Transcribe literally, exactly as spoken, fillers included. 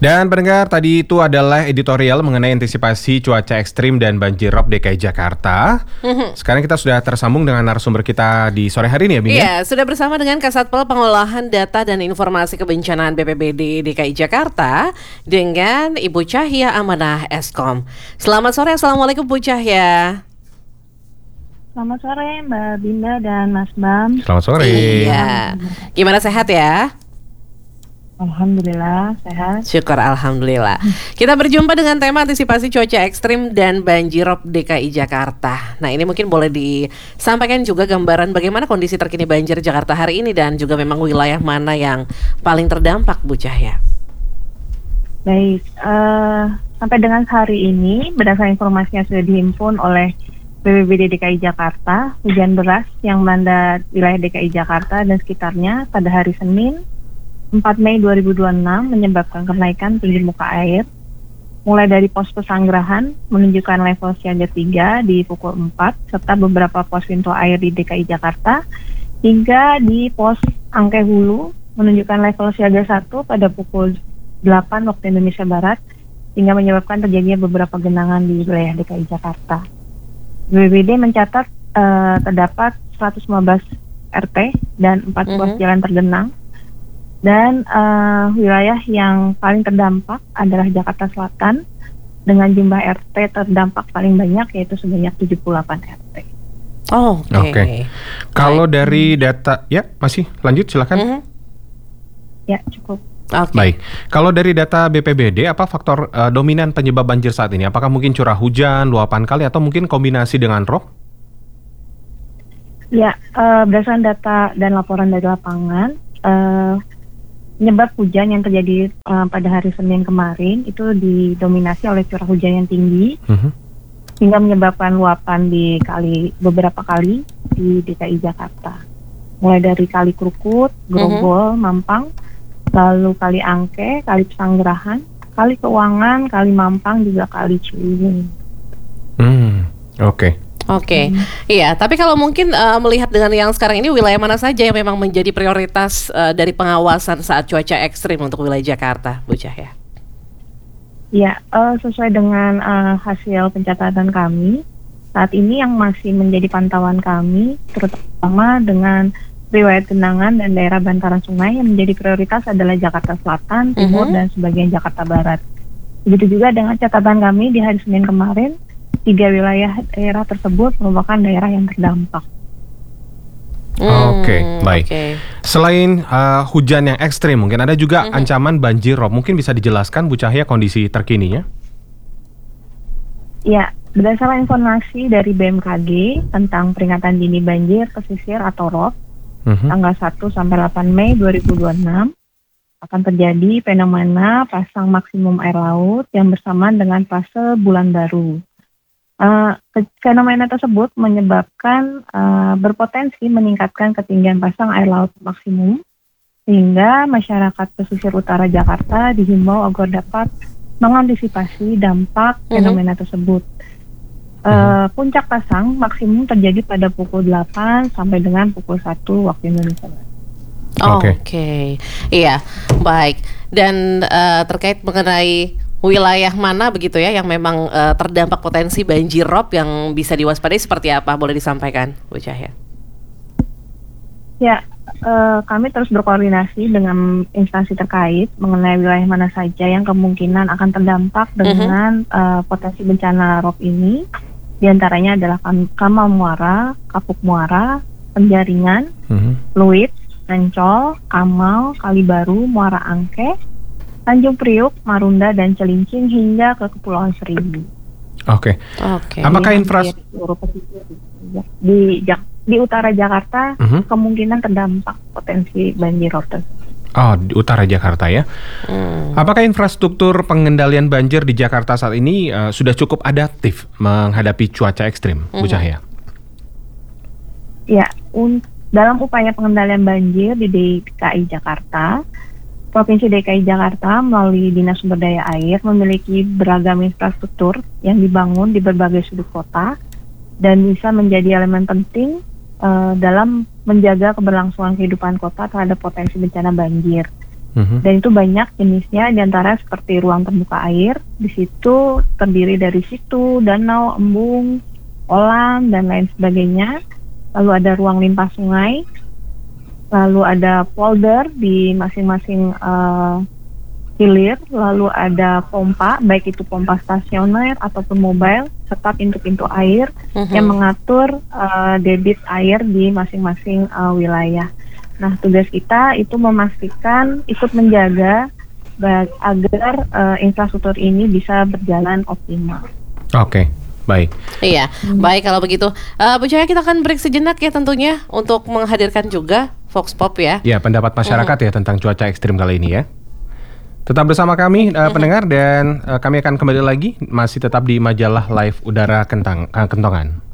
Dan pendengar, tadi itu adalah editorial mengenai antisipasi cuaca ekstrim dan banjirop D K I Jakarta. Mhm. Sekarang kita sudah tersambung dengan narasumber kita di sore hari ini ya, Bing? Iya, sudah bersama dengan Kasatpol Pengolahan Data dan Informasi Kebencanaan B P B D D K I Jakarta dengan Ibu Cahya Amanah Eskom. Selamat sore, Assalamualaikum Bu Cahya. Selamat sore Mbak Binda dan Mas Bam. Selamat sore. Iya, gimana, sehat ya? Alhamdulillah sehat. Syukur alhamdulillah. Kita berjumpa dengan tema antisipasi cuaca ekstrim dan banjirop D K I Jakarta. Nah, ini mungkin boleh disampaikan juga gambaran bagaimana kondisi terkini banjir Jakarta hari ini dan juga memang wilayah mana yang paling terdampak, Bu Cahya. Baik, uh, sampai dengan hari ini berdasarkan informasi yang sudah dihimpun oleh B P B D D K I Jakarta, hujan deras yang melanda wilayah D K I Jakarta dan sekitarnya pada hari Senin empat Mei dua ribu dua puluh enam menyebabkan kenaikan tinggi muka air mulai dari pos Pesanggerahan menunjukkan level siaga tiga di pukul empat serta beberapa pos pintu air di D K I Jakarta hingga di pos Angke Hulu menunjukkan level siaga satu pada pukul delapan waktu Indonesia Barat hingga menyebabkan terjadinya beberapa genangan di wilayah D K I Jakarta. B P B D mencatat uh, terdapat seratus lima belas R T dan empat Mm-hmm. ruas jalan tergenang. Dan uh, wilayah yang paling terdampak adalah Jakarta Selatan dengan jumlah R T terdampak paling banyak yaitu sebanyak tujuh puluh delapan R T. Oh, oke. Oke. Okay. Kalau dari data, ya masih lanjut silakan. Mhm. Ya, cukup. Oke. Baik, kalau dari data B P B D, apa faktor uh, dominan penyebab banjir saat ini? Apakah mungkin curah hujan, luapan kali, atau mungkin kombinasi dengan rob? Ya, uh, berdasarkan data dan laporan dari lapangan, uh, penyebab hujan yang terjadi uh, pada hari Senin kemarin itu didominasi oleh curah hujan yang tinggi Mm-hmm. hingga menyebabkan luapan di kali beberapa kali di D K I Jakarta. Mulai dari Kali Krukut, Grogol, mm-hmm. Mampang, lalu Kali Angke, Kali Pesanggerahan, Kali Keuangan, Kali Mampang, juga Kali Ciliwung. Hmm, oke. Okay. Oke, okay. hmm. Iya. Tapi kalau mungkin uh, melihat dengan yang sekarang ini, wilayah mana saja yang memang menjadi prioritas uh, dari pengawasan saat cuaca ekstrim untuk wilayah Jakarta, Bu Cahya? Ya, uh, sesuai dengan uh, hasil pencatatan kami, saat ini yang masih menjadi pantauan kami, terutama dengan riwayat genangan dan daerah bantaran sungai yang menjadi prioritas adalah Jakarta Selatan, Timur, mm-hmm. dan sebagian Jakarta Barat. Begitu juga dengan catatan kami di hari Senin kemarin, tiga wilayah daerah tersebut merupakan daerah yang terdampak. Hmm, Oke, okay, baik. Okay. Selain uh, hujan yang ekstrim, mungkin ada juga mm-hmm. ancaman banjir rob. Mungkin bisa dijelaskan, Bu Cahya, kondisi terkininya? Ya, berdasarkan informasi dari B M K G tentang peringatan dini banjir pesisir atau rob, mm-hmm. tanggal satu sampai delapan Mei dua ribu dua puluh enam akan terjadi fenomena pasang maksimum air laut yang bersamaan dengan fase bulan baru. Uh, fenomena tersebut menyebabkan uh, berpotensi meningkatkan ketinggian pasang air laut maksimum sehingga masyarakat pesisir utara Jakarta dihimbau agar dapat mengantisipasi dampak mm-hmm. fenomena tersebut. Uh, mm-hmm. Puncak pasang maksimum terjadi pada pukul delapan sampai dengan pukul satu waktu Indonesia Barat. Oke, okay. okay. Iya, baik. Dan uh, terkait mengenai wilayah mana begitu ya yang memang uh, terdampak potensi banjir rob yang bisa diwaspadai seperti apa? Boleh disampaikan, Bu Cahya? Ya, uh, kami terus berkoordinasi dengan instansi terkait mengenai wilayah mana saja yang kemungkinan akan terdampak dengan uh-huh. uh, potensi bencana rob ini. Di antaranya adalah Kamal Muara, Kapuk Muara, Penjaringan, uh-huh. Pluit, Ancol, Kamal, Kalibaru, Muara Angke, Tanjung Priuk, Marunda, dan Celincing hingga ke Kepulauan Seribu. Oke. Okay. Okay. Apakah infrastruktur di di utara Jakarta uh-huh. kemungkinan terdampak potensi banjir rob tersebut? Oh, di utara Jakarta ya. Hmm. Apakah infrastruktur pengendalian banjir di Jakarta saat ini uh, sudah cukup adaptif menghadapi cuaca ekstrim, uh-huh. Bu Cahya? Ya, un- dalam upaya pengendalian banjir di D K I Jakarta, Provinsi D K I Jakarta melalui Dinas Sumber Daya Air memiliki beragam infrastruktur yang dibangun di berbagai sudut kota dan bisa menjadi elemen penting uh, dalam menjaga keberlangsungan kehidupan kota terhadap potensi bencana banjir. Mhm. Dan itu banyak jenisnya, diantara seperti ruang terbuka air. Di situ terdiri dari situ, danau, embung, kolam, dan lain sebagainya. Lalu ada ruang limpah sungai, lalu ada polder di masing-masing uh, hilir, lalu ada pompa, baik itu pompa stasioner ataupun mobile, serta pintu-pintu air Mhm. yang mengatur uh, debit air di masing-masing uh, wilayah. Nah, tugas kita itu memastikan, ikut menjaga bag- agar uh, infrastruktur ini bisa berjalan optimal. Oke, baik. Iya, baik kalau begitu. Eh, Bu Cahaya, kita akan break sejenak ya tentunya untuk menghadirkan juga Vox Pop ya. Ya, pendapat masyarakat Mhm. ya tentang cuaca ekstrim kali ini ya. Tetap bersama kami uh, pendengar, dan uh, kami akan kembali lagi masih tetap di majalah Live Udara Kentang, uh, Kentongan.